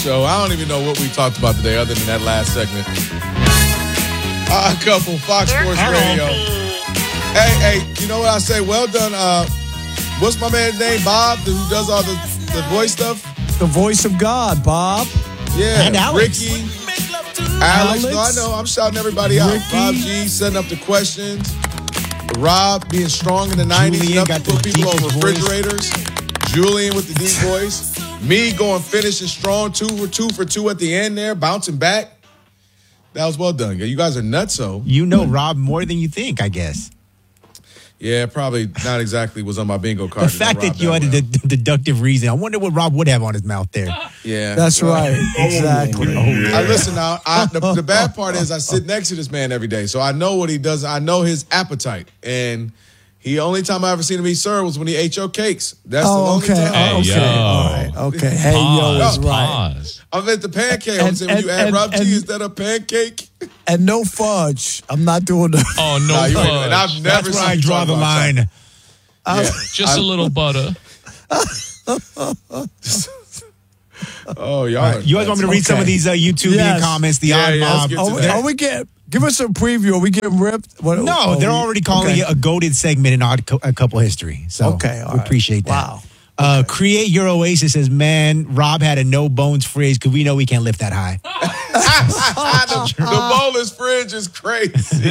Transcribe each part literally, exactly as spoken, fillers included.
show. I don't even know what we talked about today other than that last segment. Uh, a couple Fox Sports Radio. Hey, hey, you know what I say? Well done. Uh, what's my man's name? Bob, who does all the, the voice stuff? The voice of God, Bob. Yeah. And Alex. Ricky. Alex. Alex. No, I know. I'm shouting everybody out. Ricky. Rob G setting up the questions. Rob being strong in the nineties. Julian Enough got to put the people on deepest refrigerators. Voice. Julian with the deep voice. Me going finishing strong, two for two for two at the end there, bouncing back. That was well done. You guys are nutso. You know Rob more than you think, I guess. Yeah, probably not exactly was on my bingo card. The fact that you had a d- deductive reason, I wonder what Rob would have on his mouth there. Yeah. That's well, right. Exactly. Oh, yeah. I listen now. I, the, the bad part is I sit next to this man every day, so I know what he does. I know his appetite, and he only time I ever seen him eat syrup was when he ate your cakes. That's oh, the only okay. time. Hey, okay. yo. All right. Okay. Hey, Pause, yo, is right. pause. I'm at the pancake. And- I'm saying, when and- you add and- Rob G, and- is that a pancake? And no fudge. I'm not doing the. Oh, no Nah, you ain't- fudge. and I've never That's where seen I you draw talk the about line. that. Yeah. Just a little butter. Oh, y'all. All right. You guys want me to read some Okay. of these uh, YouTube Yes. comments? The Yeah, odd yeah, let's mob. get to Are we, that. are we get? Give us a preview. Are we getting ripped? What, No, are they're we- already calling okay. it a goated segment in odd co- a couple history. So Okay, all we right. appreciate that. Wow. Uh, Create Your Oasis says, man, Rob had a no bones phrase because we know we can't lift that high. the, the bowler's fridge is crazy.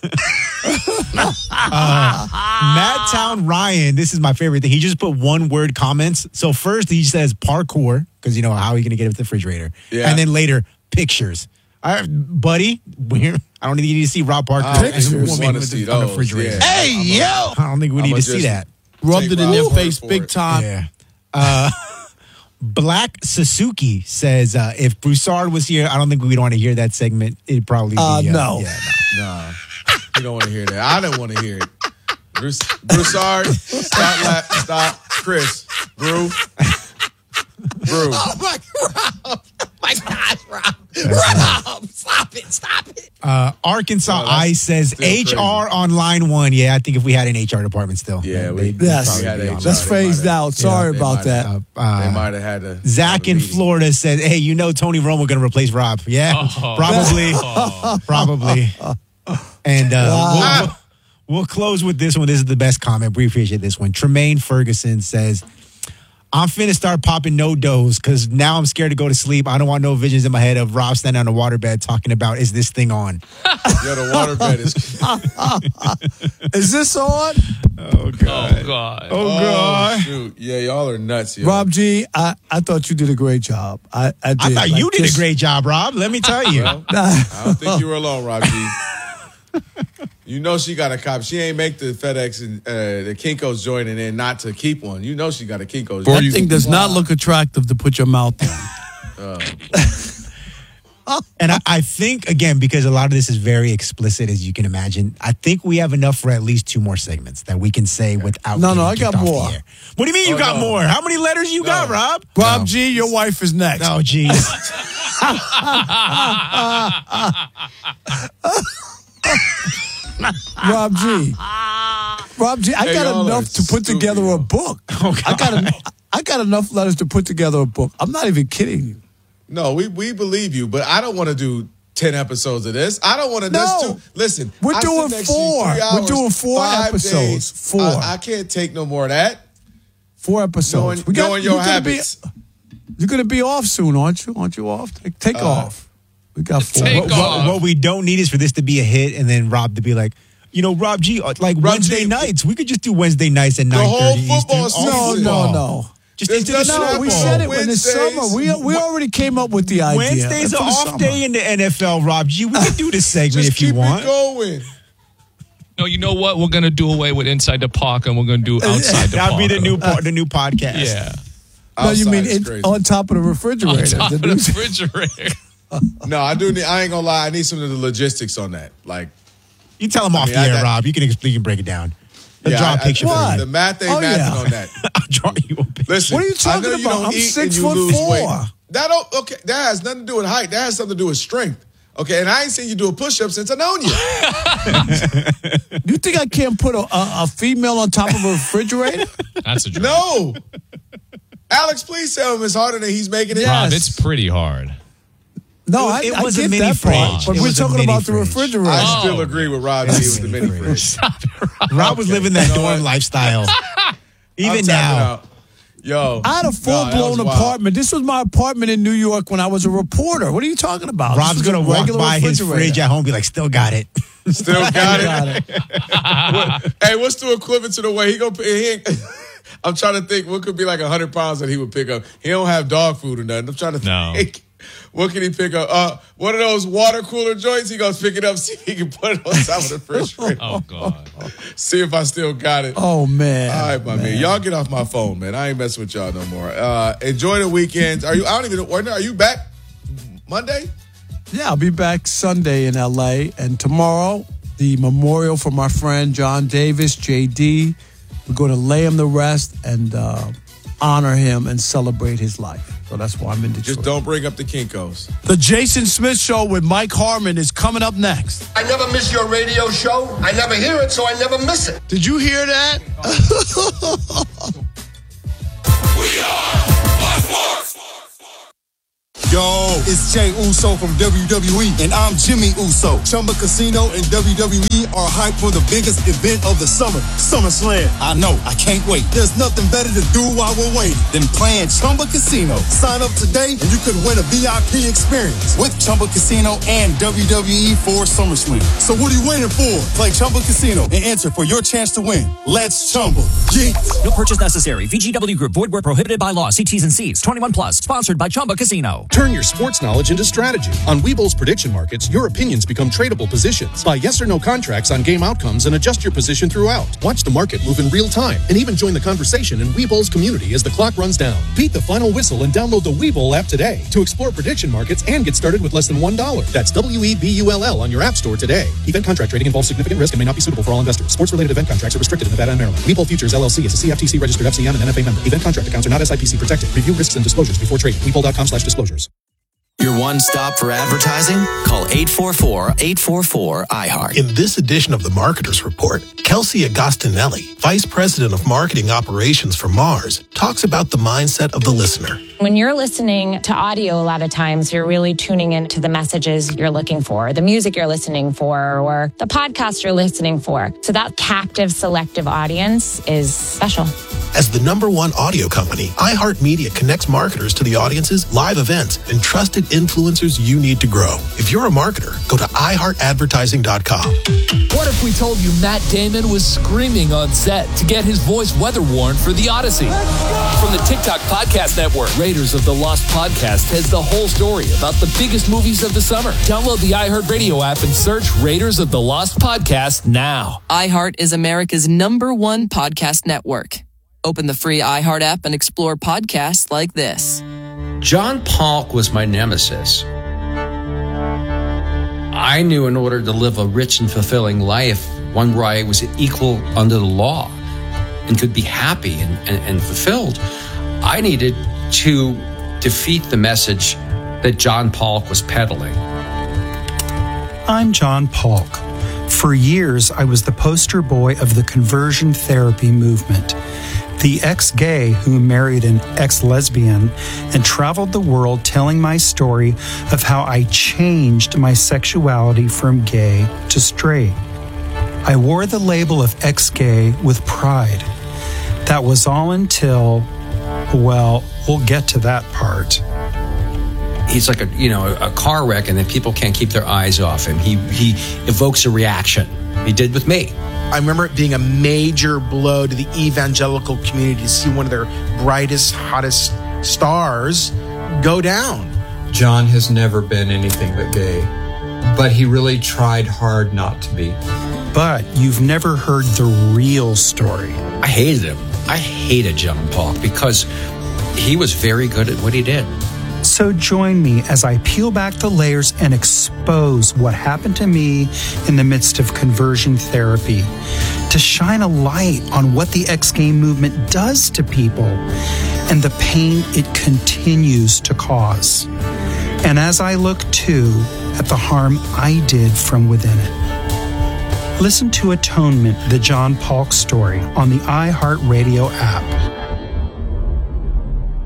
Matt Town Ryan, this is my favorite thing. He just put one word comments. So first he says parkour, because you know how are you going to get it with the refrigerator. Yeah. And then later, pictures. All right, buddy, we're, I don't think you need to see Rob Parker I as a pictures. woman wanna with see the- on the those, refrigerator. yeah. Hey, yo! I don't think we I'ma need to just- see that. Rubbed Take it in their Rob's face word big for it. time. Yeah. Uh, Black Suzuki says, uh, if Broussard was here, I don't think we'd want to hear that segment. It'd probably be. Uh, uh, no. Yeah, no. Nah, you don't want to hear that. I don't want to hear it. Bruce, Broussard, stop, la- stop, Chris, Brew, Brew. Oh, my God. Oh, my gosh, Rob. Rob, stop it. Stop it. Uh, Arkansas Oh, that's Ice says still H R crazy. on line one. Yeah, I think if we had an H R department still. Yeah, we- they'd- they'd Yes. probably had be H R. on That's They phased might have- out. Sorry they about might that. have- Uh, They might have had to. Zach in Florida said, hey, you know Tony Romo going to replace Rob. Yeah, Oh. probably. Oh. Probably. And uh, Wow. we'll, we'll close with this one. This is the best comment. We appreciate this one. Tremaine Ferguson says, I'm finna start popping no dos because now I'm scared to go to sleep. I don't want no visions in my head of Rob standing on the waterbed talking about, is this thing on? Yo, the waterbed is. Is this on? Oh, God. Oh, God. Oh, God. Shoot. Yeah, y'all are nuts, yo. Rob G, I, I thought you did a great job. I, I did. I thought Like, you did just- a great job, Rob. Let me tell you. Well, I don't think you were alone, Rob G. You know she got a copy. She ain't make the FedEx and uh, the Kinko's joint and then not to keep one. You know she got a Kinko's. That joint. thing does not look attractive to put your mouth on. And I, I think, again, because a lot of this is very explicit, as you can imagine, I think we have enough for at least two more segments that we can say without. No, no, getting I got kicked off the more. air. What do you mean you Oh, got no. more? How many letters you got, Rob? Rob No. G, your wife is next. Oh, jeez. Rob G. Rob G, I Hey, got y'all are enough to put stupid, together yo. a book. I got en- I got enough letters to put together a book. I'm not even kidding you. No, we, we believe you, but I don't want to do ten episodes of this. I don't want to. No. Too, listen, We're I sit doing next to you four. three We're hours, doing four five episodes. days. Four. I, I can't take no more of that. Four episodes. Knowing, We got- knowing your you're gonna be- habits. You're going to be off soon, aren't you? Aren't you off? Take, take Uh, off. We got four. Take what, off. what, what we don't need is for this to be a hit and then Rob to be like, you know, Rob G, uh, like Rob Wednesday G- nights. We could just do Wednesday nights at The nine whole thirty football Eastern. season. All No, football. no, no. Just There's into the nothing Super No, we Bowl. said it in the Wednesdays. summer. We we already came up with the idea. Wednesday's For an the off summer. day in the N F L, Rob G. We can do this segment Just if you keep want. it going. No, you know what? We're going to do away with Inside the Park and we're going to do Outside the Park. That'll be the new part, the new podcast. Yeah. No, you Outside mean is it, crazy. on top of the On refrigerator. top The of the new- refrigerator. No, I do. Need, I ain't gonna lie. I need some of the logistics on that. Like, You tell him off mean, the I air, got- Rob. You can explain, you can break it down. Let's yeah, draw a I- picture I, for What? you. The math ain't Oh, mathing yeah. on that. I'll draw you a picture. Listen, What are you I talking know you about? don't I'm eat six and you foot lose four. weight. That don't okay. That has nothing to do with height. That has something to do with strength. Okay, and I ain't seen you do a push up since I known you. You think I can't put a, a, a female on top of a refrigerator? That's a joke. No, Alex, please tell him it's harder than he's making it. Yes. Rob, it's pretty hard. No, It- I, it I was a get mini that part. fridge. But It we're was a talking mini about the fridge. refrigerator. I still Oh. agree with Rob G with the mini fridge. Stop it, Rob. Rob was Okay. living that You know dorm what? lifestyle. Even I'm tapping now. out. Yo. I had a Nah, that full-blown was wild. apartment. This was my apartment in New York when I was a reporter. What are you talking about? Rob's This was going a to walk regular by his refrigerator. fridge at home and be like, still got it. Still got it. Got it. What- hey, what's the equivalent to the way he gonna? He ain't, I'm trying to think. What could be like a hundred pounds that he would pick up? He don't have dog food or nothing. I'm trying to No. think. What can he pick up? Uh, one of those water cooler joints. He goes pick it up, see if he can put it on top of the refrigerator. Oh, God. See if I still got it. Oh, man. All right, my man. Y'all get off my phone, man. I ain't messing with y'all no more. Uh, enjoy the weekends. Are you? I don't even. Are you back Monday? Yeah, I'll be back Sunday in L A. And tomorrow, the memorial for my friend John Davis, J D. We're going to lay him to rest and uh, honor him and celebrate his life. So that's why I'm in Detroit. Just don't bring up the Kinkos. The Jason Smith Show with Mike Harmon is coming up next. I never miss your radio show. I never hear it, so I never miss it. Did you hear that? Yo, it's Jay Uso from W W E, and I'm Jimmy Uso. Chumba Casino and W W E are hyped for the biggest event of the summer, SummerSlam. I know, I can't wait. There's nothing better to do while we're waiting than playing Chumba Casino. Sign up today, and you could win a V I P experience with Chumba Casino and W W E for SummerSlam. So what are you waiting for? Play Chumba Casino and enter for your chance to win. Let's Chumba. Yeah. No purchase necessary. V G W Group. Void where prohibited by law. See T's and C's. twenty-one plus. Sponsored by Chumba Casino. Turn your sports knowledge into strategy. On Webull's prediction markets, your opinions become tradable positions. Buy yes or no contracts on game outcomes and adjust your position throughout. Watch the market move in real time and even join the conversation in Webull's community as the clock runs down. Beat the final whistle and download the Webull app today to explore prediction markets and get started with less than one dollar. That's W E B U L L on your app store today. Event contract trading involves significant risk and may not be suitable for all investors. Sports-related event contracts are restricted in Nevada and Maryland. Webull Futures L L C is a C F T C registered F C M and N F A member. Event contract accounts are not S I P C protected. Review risks and disclosures before trading. Webull.com slash disclosures. Your one stop for advertising? Call eight four four, eight four four, I heart. In this edition of the Marketer's Report, Kelsey Agostinelli, Vice President of Marketing Operations for Mars, talks about the mindset of the listener. When you're listening to audio, a lot of times you're really tuning into the messages you're looking for, the music you're listening for, or the podcast you're listening for. So that captive, selective audience is special. As the number one audio company, iHeartMedia connects marketers to the audiences, live events, and trusted influencers you need to grow. If you're a marketer, go to i heart advertising dot com. What if we told you Matt Damon was screaming on set to get his voice weather worn for the Odyssey? From the TikTok Podcast Network, Raiders of the Lost Podcast has the whole story about the biggest movies of the summer. Download the iHeartRadio app and search Raiders of the Lost Podcast now. iHeart is America's number one podcast network. Open the free iHeart app and explore podcasts like this. John Polk was my nemesis. I knew in order to live a rich and fulfilling life, one where I was equal under the law and could be happy and, and, and fulfilled, I needed to defeat the message that John Polk was peddling. I'm John Polk. For years, I was the poster boy of the conversion therapy movement. The ex-gay who married an ex-lesbian and traveled the world telling my story of how I changed my sexuality from gay to straight. I wore the label of ex-gay with pride. That was all until, well, we'll get to that part. He's like a, you know, a car wreck, and then people can't keep their eyes off him. He he evokes a reaction. He did with me. I remember it being a major blow to the evangelical community to see one of their brightest, hottest stars go down. John has never been anything but gay, but he really tried hard not to be. But you've never heard the real story. I hated him. I hated John Polk because he was very good at what he did. So join me as I peel back the layers and expose what happened to me in the midst of conversion therapy, to shine a light on what the ex-gay movement does to people and the pain it continues to cause. And as I look too at the harm I did from within it. Listen to Atonement, the John Polk story on the iHeartRadio app.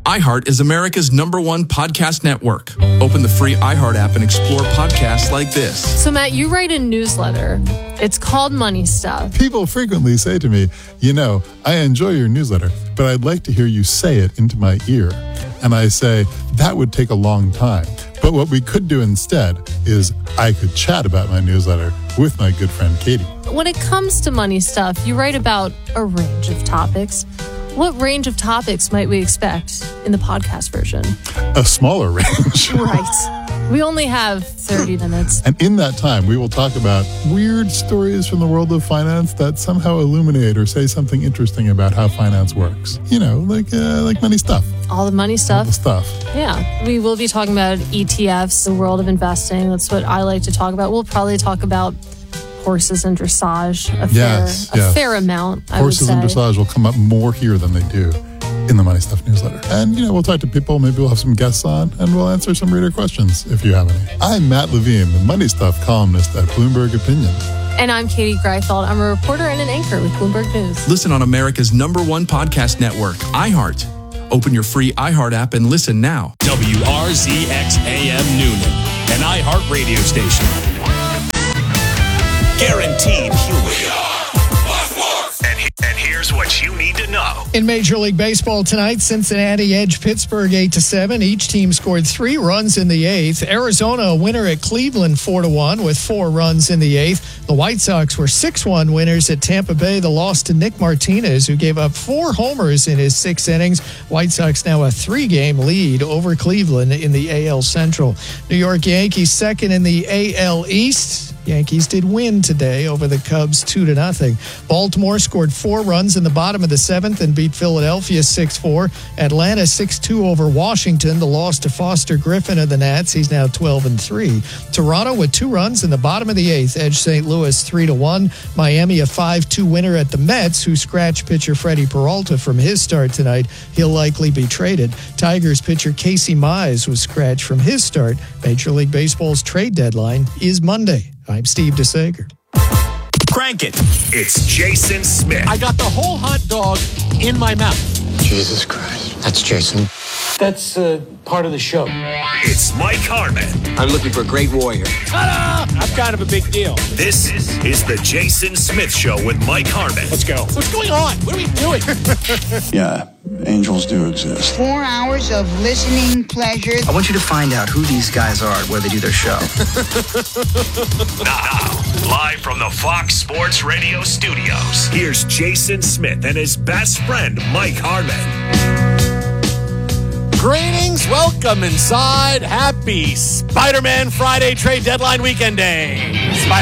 iHeart is America's number one podcast network. Open the free iHeart app and explore podcasts like this. So, Matt, you write a newsletter. It's called Money Stuff. People frequently say to me, you know, I enjoy your newsletter, but I'd like to hear you say it into my ear. And I say, that would take a long time. But what we could do instead is I could chat about my newsletter with my good friend Katie. When it comes to money stuff, you write about a range of topics. What range of topics might we expect in the podcast version? A smaller range. Right. We only have thirty minutes. And in that time, we will talk about weird stories from the world of finance that somehow illuminate or say something interesting about how finance works. You know, like uh, like money stuff. All the money stuff. All the stuff. Yeah. We will be talking about E T Fs, the world of investing. That's what I like to talk about. We'll probably talk about horses and dressage a fair, yes, a yes. fair amount, I Horses would and say. dressage will come up more here than they do in the Money Stuff newsletter. And, you know, we'll talk to people. Maybe we'll have some guests on, and we'll answer some reader questions if you have any. I'm Matt Levine, the Money Stuff columnist at Bloomberg Opinion. And I'm Katie Greifeld. I'm a reporter and an anchor with Bloomberg News. Listen on America's number one podcast network, iHeart. Open your free iHeart app and listen now. W R Z X A M Noonan, an iHeart radio station. Guaranteed humor. And, he- and here's what you need to know. In Major League Baseball tonight, Cincinnati edged Pittsburgh eight to seven. Each team scored three runs in the eighth. Arizona a winner at Cleveland four to one with four runs in the eighth. The White Sox were six one winners at Tampa Bay. The loss to Nick Martinez, who gave up four homers in his six innings. White Sox now a three-game lead over Cleveland in the A L Central. New York Yankees second in the A L East. Yankees did win today over the Cubs two to nothing. Baltimore scored four runs in the bottom of the seventh and beat Philadelphia six four. Atlanta six two over Washington. The loss to Foster Griffin of the Nats. He's now twelve and three. Toronto with two runs in the bottom of the eighth edged Saint Louis three to one. Miami a five two winner at the Mets, who scratched pitcher Freddie Peralta from his start tonight. He'll likely be traded. Tigers pitcher Casey Mize was scratched from his start. Major League Baseball's trade deadline is Monday. I'm Steve DeSager. Crank it. It's Jason Smith. I got the whole hot dog in my mouth. Jesus Christ. That's Jason. That's uh, part of the show. It's Mike Harmon. I'm looking for a great warrior. Ta-da! I'm kind of a big deal. This is the Jason Smith Show with Mike Harmon. Let's go. What's going on? What are we doing? Yeah, angels do exist. Four hours of listening pleasure. I want you to find out who these guys are where they do their show. Now, live from the Fox Sports Radio studios, here's Jason Smith and his best friend, Mike Harmon. Greetings. Welcome inside. Happy Spider-Man Friday trade deadline weekend day.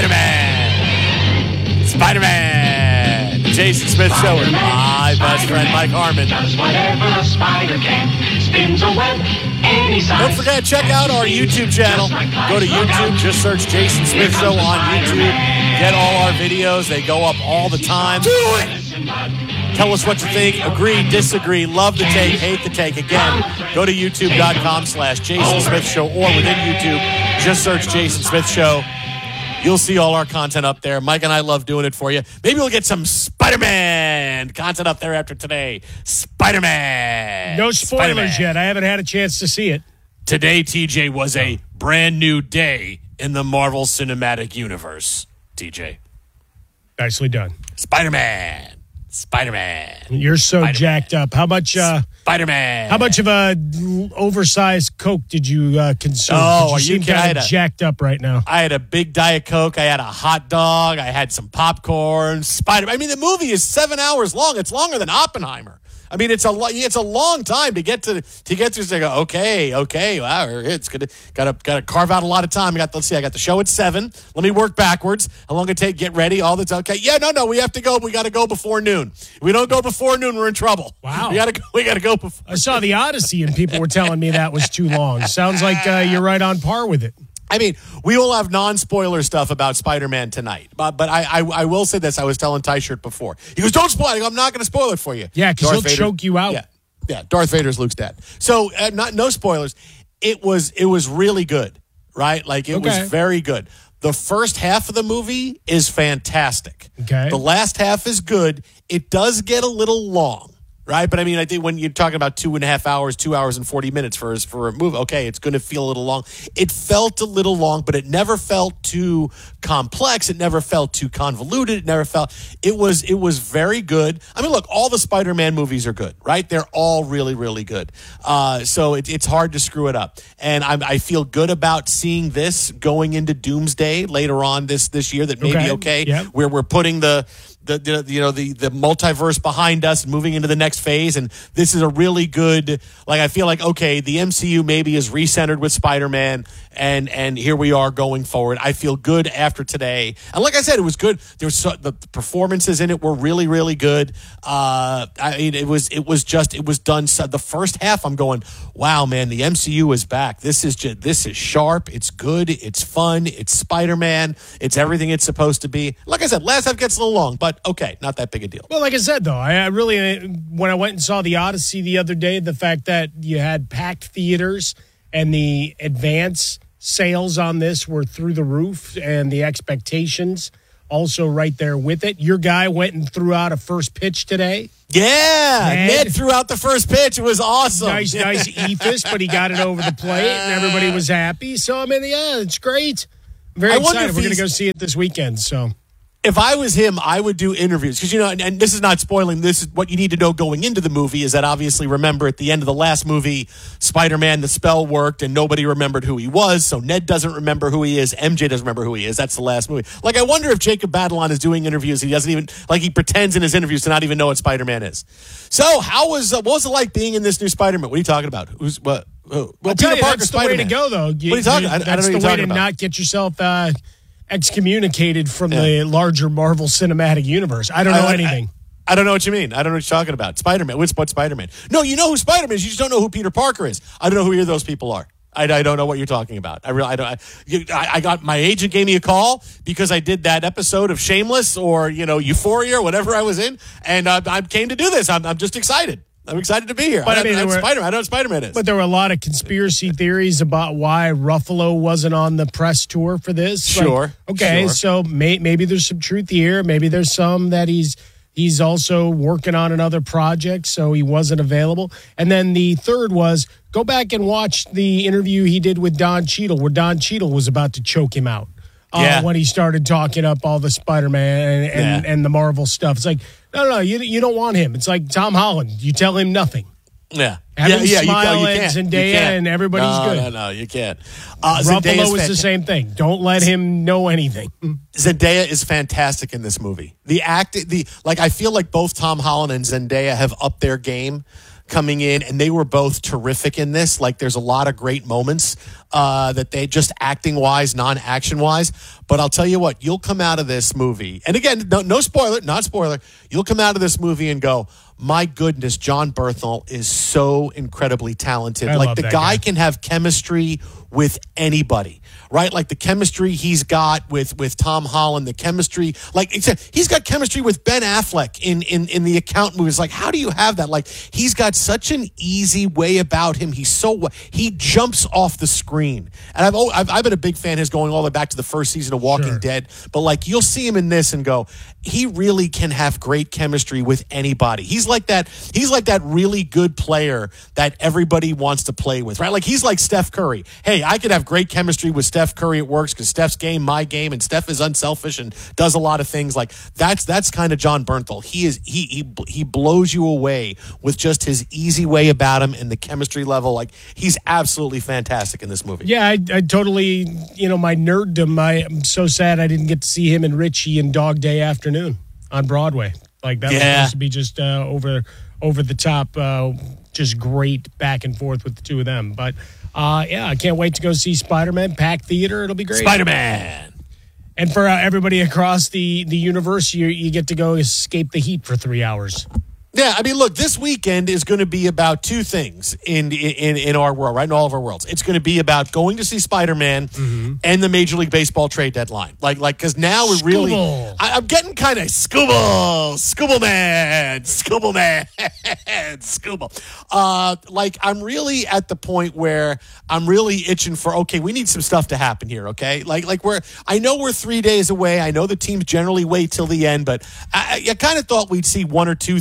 Spider-Man. Spider-Man. Jason Smith Show with my best friend, Mike Harmon. Does whatever a spider can. Spins a web any size. Don't forget, check out our YouTube channel. Go to YouTube, just search Jason Smith Show on YouTube. Get all our videos. They go up all the time. Do it! Tell us what you think. Agree, disagree, love the take, hate the take. Again, go to youtube.com slash Jason Smith Show, or within YouTube, just search Jason Smith Show. You'll see all our content up there. Mike and I love doing it for you. Maybe we'll get some Spider-Man content up there after today. Spider-Man. No spoilers Spider-Man. yet. I haven't had a chance to see it. Today, T J, was a brand new day in the Marvel Cinematic Universe. T J. Nicely done. Spider-Man. Spider-Man. You're so Spider-Man. jacked up. How much? Uh, Spider-Man. How much of a oversized Coke did you uh, consume? Oh, you are seem you kidding? I kind had of a- jacked up right now. I had a big Diet Coke. I had a hot dog. I had some popcorn. Spider. I mean, the movie is seven hours long. It's longer than Oppenheimer. I mean, it's a lo- it's a long time to get to to get to. Say, okay, okay, wow, it's gonna gotta gotta carve out a lot of time. I got let's see, I got the show at seven. Let me work backwards. How long it take? Get ready. All the time. Okay, yeah, no, no, we have to go. We got to go before noon. If we don't go before noon, we're in trouble. Wow, we gotta go. We gotta go before. I saw the Odyssey, and people were telling me that was too long. Sounds like uh, you're right on par with it. I mean, we will have non-spoiler stuff about Spider-Man tonight. But but I I, I will say this. I was telling Ty Shirt before. He goes, don't spoil it. I go, I'm not going to spoil it for you. Yeah, because he'll choke you out. Yeah, yeah. Darth Vader's Luke's dad. So uh, not no spoilers. It was it was really good, right? Like it Okay. was very good. The first half of the movie is fantastic. Okay. The last half is good. It does get a little long. right? But I mean, I think when you're talking about two and a half hours, two hours and forty minutes for for a movie, okay, it's going to feel a little long. It felt a little long, but it never felt too complex. It never felt too convoluted. It never felt. It was it was very good. I mean, look, all the Spider-Man movies are good, right? They're all really, really good. Uh, so it, it's hard to screw it up. And I, I feel good about seeing this going into Doomsday later on this this year. That may Okay. be okay. Yep. Where we're putting the. The, the you know the the multiverse behind us and moving into the next phase, and this is a really good, like, I feel like, okay, the M C U maybe is recentered with Spider-Man, and and here we are going forward. I feel good after today, and like I said, it was good. There was so, the performances in it were really, really good. Uh, I mean, it was it was just it was done. So the first half, I'm going, wow, man, the M C U is back. This is just this is sharp. It's good. It's fun. It's Spider-Man. It's everything it's supposed to be. Like I said, last half gets a little long, but okay, not that big a deal. Well, like I said, though, I, I really, when I went and saw the Odyssey the other day, the fact that you had packed theaters and the advance sales on this were through the roof, and the expectations also right there with it. Your guy went and threw out a first pitch today. Yeah, Ned, Ned threw out the first pitch. It was awesome. Nice, nice ethos, but he got it over the plate, and everybody was happy. So, I mean, yeah, it's great. Very I wonder excited. if We're going to he's- go see it this weekend, so... If I was him, I would do interviews because, you know, and, and this is not spoiling. This is what you need to know going into the movie is that obviously, remember, at the end of the last movie, Spider-Man, the spell worked and nobody remembered who he was. So Ned doesn't remember who he is. M J doesn't remember who he is. That's the last movie. Like, I wonder if Jacob Batalon is doing interviews. He doesn't even, like, he pretends in his interviews to not even know what Spider-Man is. So how was, uh, what was it like being in this new Spider-Man? What are you talking about? Who's, what? Who? Well, I'll tell Peter you, Parker, that's the Spider-Man. way to go, though. You, what are you talking you, about? I, I don't That's know the what you're way to talking about. not get yourself uh, excommunicated from Yeah. the larger Marvel Cinematic Universe. I don't know I- I- anything. I don't know what you mean. I don't know what you're talking about. Spider-Man. What's what Spider-Man? No, you know who Spider-Man is. You just don't know who Peter Parker is. I don't know who either of those people are. I, I don't know what you're talking about. I really, I don't. I, you, I, I got my agent gave me a call because I did that episode of Shameless or you know Euphoria or whatever I was in, and uh, I came to do this. I'm, I'm just excited. I'm excited to be here. But I, I mean, I, there were- Spider-Man. I know what Spider-Man is. But there were a lot of conspiracy theories about why Ruffalo wasn't on the press tour for this. Like, Sure, okay, sure. so may, maybe there's some truth here. Maybe there's some that he's he's also working on another project, so he wasn't available. And then the third was go back and watch the interview he did with Don Cheadle, where Don Cheadle was about to choke him out. Uh, Yeah. when he started talking up all the Spider-Man and, and, Yeah. and the Marvel stuff. It's like, no, no, no, you, you don't want him. It's like Tom Holland. You tell him nothing. yeah, Have yeah, him yeah. smile you, you at can't. You Zendaya can't. and everybody's no, good. No, no, you can't. Uh, Ruffalo Zendaya's was the fanta- same thing. Don't let him know anything. Zendaya is fantastic in this movie. The act, the like, I feel like both Tom Holland and Zendaya have upped their game coming in, and they were both terrific in this. Like, there's a lot of great moments uh, that they just acting wise, non action wise. But I'll tell you what, you'll come out of this movie, and again, no, no spoiler, not spoiler. You'll come out of this movie and go, my goodness, John Bernthal is so incredibly talented. I like love the that guy guy. can have chemistry with anybody, right? Like the chemistry he's got with with Tom Holland, the chemistry, like except he's got chemistry with Ben Affleck in in in the Accountant movies. Like, how do you have that? Like, he's got such an easy way about him. He's so he jumps off the screen, and I've al- I've, I've been a big fan of his going all the way back to the first season of Walking Sure. Dead. But like, you'll see him in this and go, he really can have great chemistry with anybody. He's like that. He's like that really good player that everybody wants to play with, right? Like, he's like Steph Curry. Hey, I could have great chemistry with Steph Curry. It works because Steph's game, my game, and Steph is unselfish and does a lot of things. Like, that's that's kind of John Bernthal. He is he he he blows you away with just his easy way about him and the chemistry level. Like, he's absolutely fantastic in this movie. Yeah, I, I totally, you know, my nerddom. I, I'm so sad I didn't get to see him and Richie in Dog Day Afternoon on Broadway. Like, that was Yeah. supposed to be just uh, over over the top, uh, just great back and forth with the two of them. But uh, yeah, I can't wait to go see Spider-Man. Packed theater, it'll be great. Spider-Man. And for uh, everybody across the the universe, you you get to go escape the heat for three hours. Yeah, I mean, look, this weekend is going to be about two things in in in our world, right? In all of our worlds, it's going to be about going to see Spider-Man and the Major League Baseball trade deadline. Like, like because now we're really, Scooble. I, I'm getting kind of Scooble, Scooble man, Scooble man, Scooble. Uh, like, I'm really at the point where I'm really itching for. Okay, we need some stuff to happen here. Okay, like like we're, I know we're three days away. I know the teams generally wait till the end, but I, I kind of thought we'd see one or two things by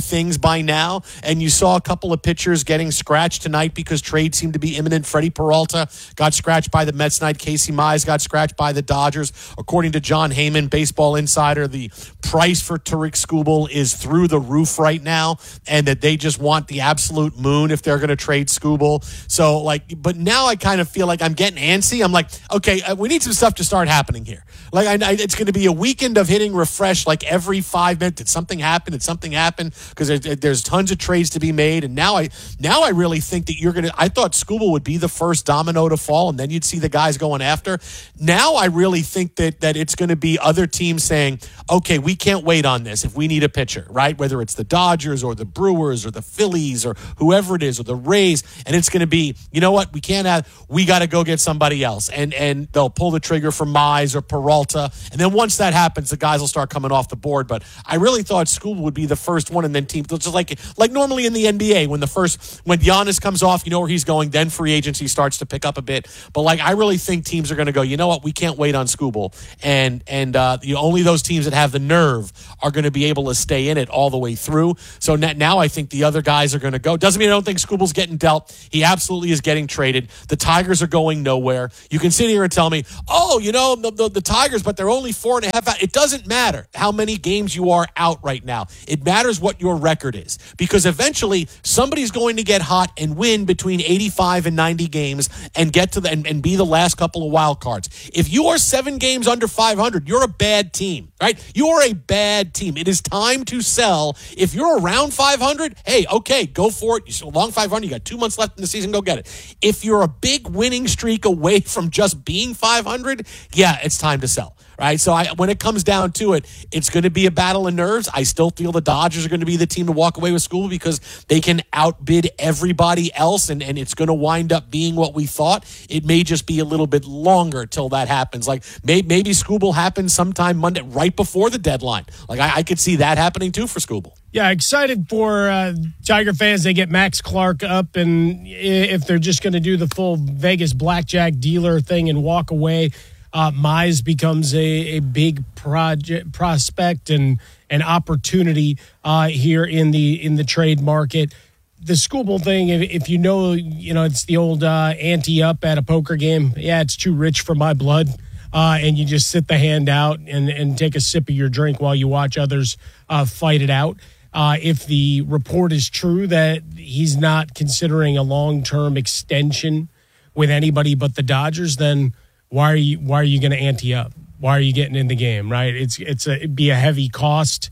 by now, and you saw a couple of pitchers getting scratched tonight because trade seemed to be imminent. Freddie Peralta got scratched by the Mets tonight. Casey Mize got scratched by the Dodgers. According to John Heyman, Baseball Insider, the price for Tarik Skubal is through the roof right now, and that they just want the absolute moon if they're going to trade Skubal. So, like, but now I kind of feel like I'm getting antsy. I'm like, okay, uh, we need some stuff to start happening here. Like, I, I, it's going to be a weekend of hitting refresh like every five minutes. Did something happen? Did something happen? Because there, there's tons of trades to be made. And now I now I really think that you're going to – I thought Skubal would be the first domino to fall, and then you'd see the guys going after. Now I really think that that it's going to be other teams saying, okay, we can't wait on this if we need a pitcher, right? Whether it's the Dodgers or the Brewers or the Phillies or whoever it is or the Rays, and it's going to be, you know what, we can't have – we got to go get somebody else. And, and they'll pull the trigger for Mize or Peralta. And then once that happens, the guys will start coming off the board. But I really thought Skubal would be the first one, and then teams just like like normally in the N B A when the first when Giannis comes off, you know where he's going. Then free agency starts to pick up a bit. But like I really think teams are going to go, you know what, we can't wait on Skubal, and and uh, you know, only those teams that have the nerve are going to be able to stay in it all the way through. So now I think the other guys are going to go. Doesn't mean I don't think Skubal's getting dealt. He absolutely is getting traded. The Tigers are going nowhere. You can sit here and tell me, oh, you know the the, the Tigers. But they're only four and a half out. It doesn't matter how many games you are out right now. It matters what your record is, because eventually somebody's going to get hot and win between eighty-five and ninety games and get to the and, and be the last couple of wild cards. If you are seven games under five hundred, you're a bad team, right? You are a bad team. It is time to sell. If you're around five hundred, hey, okay, go for it. You're along five hundred. You got two months left in the season. Go get it. If you're a big winning streak away from just being five hundred, yeah, it's time to sell. Right, so I, when it comes down to it, it's going to be a battle of nerves. I still feel the Dodgers are going to be the team to walk away with Skubal because they can outbid everybody else, and, and it's going to wind up being what we thought. It may just be a little bit longer till that happens. Like may, maybe Skubal happens sometime Monday, right before the deadline. Like I, I could see that happening too for Skubal. Yeah, excited for uh, Tiger fans. They get Max Clark up, and if they're just going to do the full Vegas blackjack dealer thing and walk away, Uh, Mize becomes a, a big project prospect and an opportunity uh, here in the in the trade market. The Skubal thing, if, if you know, you know, it's the old uh, ante up at a poker game. Yeah, it's too rich for my blood, uh, and you just sit the hand out and, and take a sip of your drink while you watch others uh, fight it out. Uh, if the report is true that he's not considering a long-term extension with anybody but the Dodgers, then Why are you why are you going to ante up? Why are you getting in the game, right? It's it's a, it'd be a heavy cost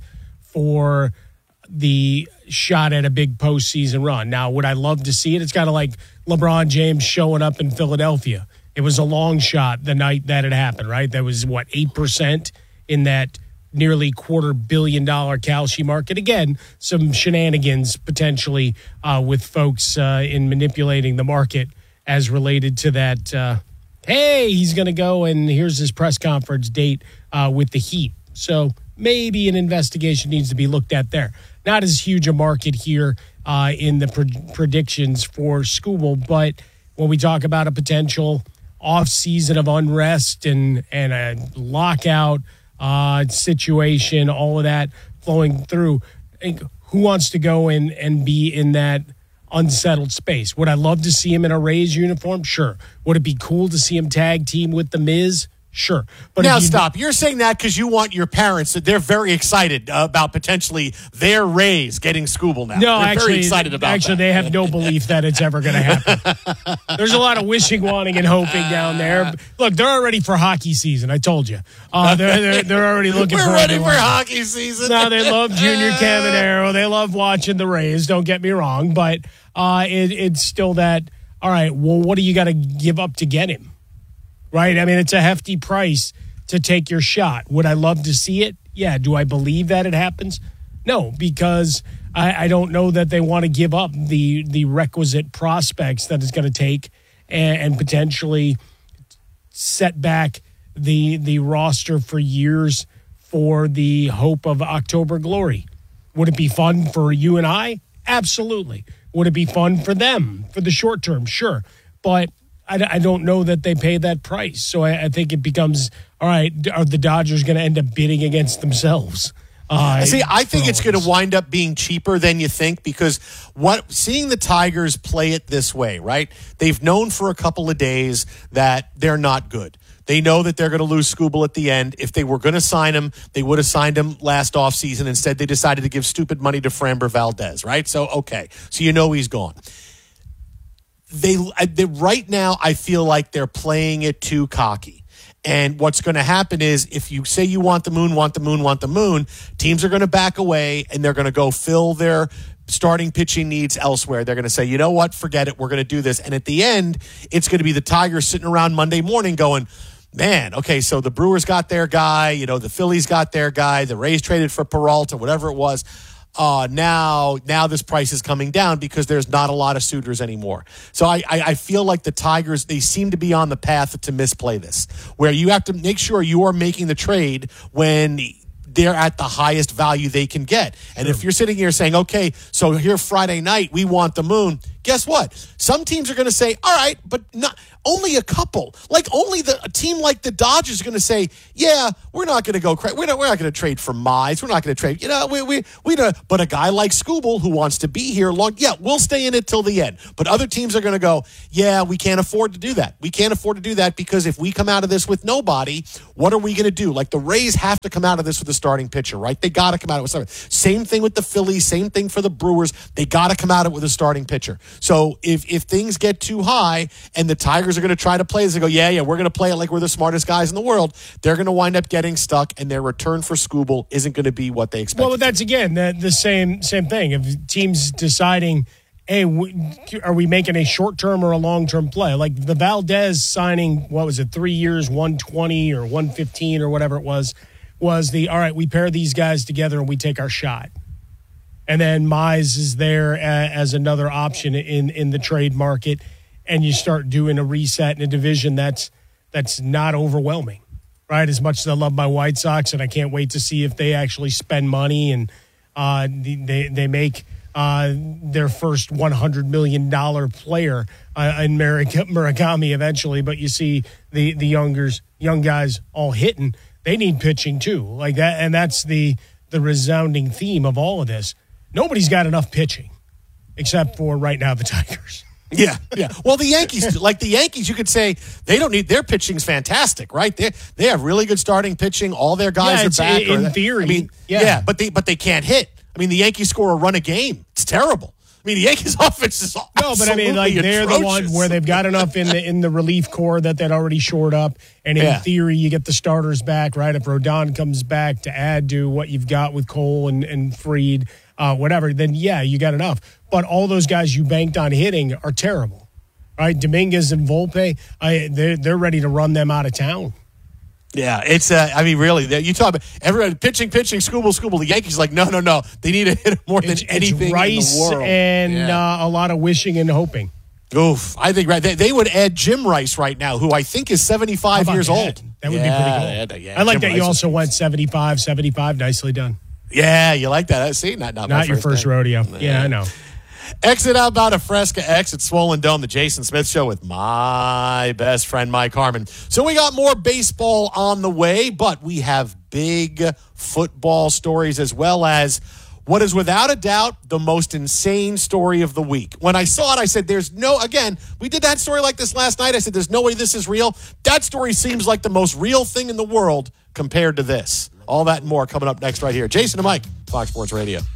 for the shot at a big postseason run. Now, would I love to see it? It's kind of like LeBron James showing up in Philadelphia. It was a long shot the night that it happened, right? That was, what, eight percent in that nearly quarter billion dollar Kalshi market. Again, some shenanigans potentially uh, with folks uh, in manipulating the market as related to that uh hey, he's going to go and here's his press conference date uh, with the Heat. So maybe an investigation needs to be looked at there. Not as huge a market here uh, in the pre- predictions for Skubal, but when we talk about a potential off-season of unrest and, and a lockout uh, situation, all of that flowing through, who wants to go in and be in that unsettled space? Would I love to see him in a Rays uniform? Sure. Would it be cool to see him tag team with the Miz? Sure. But now stop. You're saying that because you want your parents, that they're very excited about potentially their Rays getting Skubal now. No, they're actually, very excited about actually that. They have no belief that it's ever going to happen. There's a lot of wishing, wanting, and hoping down there. Look, they're already for hockey season. I told you. Uh, they're, they're they're already looking We're for. We're ready everyone. for hockey season. No, they love Junior Caminero. They love watching the Rays. Don't get me wrong, but uh, it, it's still that. All right. Well, what do you got to give up to get him? Right. I mean, it's a hefty price to take your shot. Would I love to see it? Yeah. Do I believe that it happens? No, because I, I don't know that they want to give up the the requisite prospects that it's going to take and, and potentially set back the the roster for years for the hope of October glory. Would it be fun for you and I? Absolutely. Would it be fun for them for the short term? Sure. But I, I don't know that they pay that price. So I, I think it becomes, all right, are the Dodgers going to end up bidding against themselves Uh, See, I think it's throws. going to wind up being cheaper than you think because what seeing the Tigers play it this way, right? They've known for a couple of days that they're not good. They know that they're going to lose Skubal at the end. If they were going to sign him, they would have signed him last offseason. Instead, they decided to give stupid money to Framber Valdez, right? So, okay. So you know he's gone. They, they right now, I feel like they're playing it too cocky. And what's going to happen is if you say you want the moon, want the moon, want the moon, teams are going to back away and they're going to go fill their starting pitching needs elsewhere. They're going to say, you know what, forget it. We're going to do this. And at the end, it's going to be the Tigers sitting around Monday morning going, man, okay, so the Brewers got their guy, you know, the Phillies got their guy, the Rays traded for Peralta, whatever it was. Uh, now, now this price is coming down because there's not a lot of suitors anymore. So I, I, I feel like the Tigers, they seem to be on the path to misplay this, where you have to make sure you are making the trade when they're at the highest value they can get. And if you're sitting here saying, okay, so here Friday night, we want the moon, guess what? Some teams are going to say, all right, but not only a couple. Like only the a team like the Dodgers are going to say, yeah, we're not going to go crazy. We're not, we're not going to trade for Mize. We're not going to trade, you know, we, we, we don't. But a guy like Skubal who wants to be here long, yeah, we'll stay in it till the end. But other teams are going to go, yeah, we can't afford to do that. We can't afford to do that because if we come out of this with nobody, what are we going to do? Like the Rays have to come out of this with a starting pitcher, right? They got to come out with something. Same thing with the Phillies, same thing for the Brewers. They got to come out of it with a starting pitcher. So if, if things get too high and the Tigers are going to try to play this and go, yeah, yeah, we're going to play it like we're the smartest guys in the world, they're going to wind up getting stuck and their return for Skubal isn't going to be what they expect. Well, but that's, again, the, the same same thing. If teams deciding, hey, are we making a short-term or a long-term play? Like the Valdez signing, what was it, three years, one twenty or one fifteen or whatever it was, was the, all right, we pair these guys together and we take our shot. And then Mize is there as another option in, in the trade market, and you start doing a reset in a division that's that's not overwhelming, right? As much as I love my White Sox, and I can't wait to see if they actually spend money and uh, they they make uh, their first one hundred million dollars player uh, in Murakami eventually. But you see the the youngers, young guys all hitting. They need pitching too, like that, and that's the the resounding theme of all of this. Nobody's got enough pitching, except for right now the Tigers. Yeah, yeah. Well, the Yankees, like the Yankees, you could say they don't need their pitching's fantastic, right? They they have really good starting pitching. All their guys yeah, are back. In, or, in theory, I mean, yeah. yeah, but they but they can't hit. I mean, the Yankees score a run a game. It's terrible. I mean, the Yankees' offense is no, but I mean, like they're atrocious. the one where they've got enough in the in the relief core that they'd already shored up, and in yeah. theory, you get the starters back, right? If Rodon comes back to add to what you've got with Cole and and Fried, uh, whatever, then yeah, you got enough. But all those guys you banked on hitting are terrible. Right, Dominguez and Volpe, I, they're, they're ready to run them out of town. Yeah, it's, uh, I mean, really, you talk about everyone pitching, pitching, Skubal, Skubal. The Yankees like, no, no, no. They need to hit it more it's, than anything it's Rice in the world. and yeah. uh, a lot of wishing and hoping. Oof, I think right. They, they would add Jim Rice right now, who I think is seventy-five years that? old. That would yeah, be pretty cool. Yeah, I like Jim that Rice you also is, went seventy-five, seventy-five. Nicely done. Yeah, you like that. See, not, not, not your first, first rodeo. Yeah. yeah, I know. Exit Outbound of Fresca, exit Swollen Dome, the Jason Smith Show with my best friend, Mike Harmon. So we got more baseball on the way, but we have big football stories as well as what is without a doubt the most insane story of the week. When I saw it, I said, there's no, again, we did that story like this last night. I said, there's no way this is real. That story seems like the most real thing in the world compared to this. All that and more coming up next right here. Jason and Mike, Fox Sports Radio.